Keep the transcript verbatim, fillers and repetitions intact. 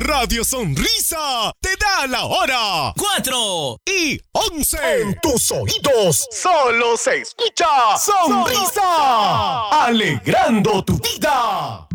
Radio Sonrisa te da la hora. Cuatro y once. En tus oídos solo se escucha Sonrisa. Alegrando tu vida.